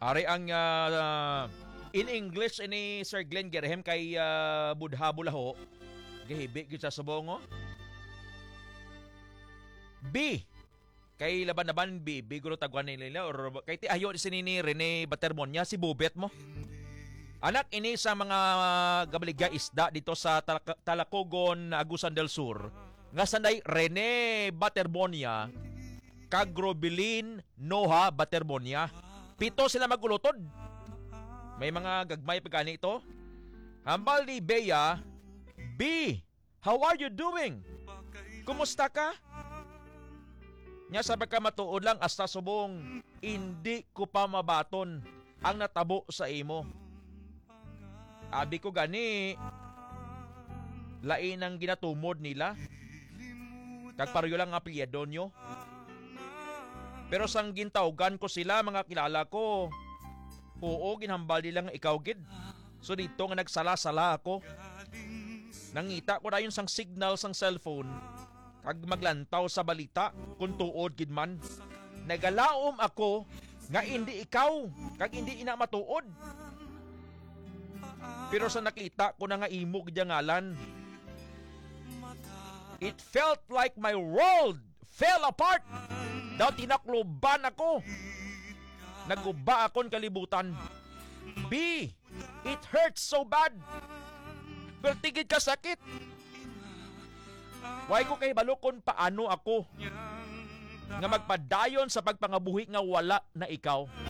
Ari ang in English ini Sir Glenn Gerhem kay Budha Bulaho. Gahibi gyud sa subong. B. Kay laban-laban B. Guro tagwan nila or kay ti ayo sinini Rene Batermonia si Bubet mo. Anak ini sa mga gabaligya isda dito sa Talacogon, Agusan del Sur. Nga sanday Rene Batermonia, Cagrobilin Noha Batermonia. 7 sila magulutod. May mga gagmay pagkani ito. Hambal ni Bea, B. How are you doing? Kumusta ka? Nya sa pagkamatuod lang hasta subong, hindi ko pa mabaton ang natabo sa imo. Abi ko gani, lain ang ginatumod nila. Kagpareho lang nga apelyido nyo. Pero sang gintawgan ko sila, mga kilala ko, oo, ginhambal nilang ikaw gid. So dito nga nagsala-sala ako. Nangita ko na yun sang signal sang cellphone. Kag maglantaw sa balita kung tuod gid man. Nagalaom ako nga hindi ikaw, kag hindi ina matuod. Pero sa nakita ko na nga imo gid ngalan, it felt like my world fell apart. Daw tinakloban ako. Naguba akong kalibutan. B. It hurts so bad. Pero tigid ka sakit. Way ko kay balukon paano ako nga magpadayon sa pagpangabuhi nga wala na ikaw.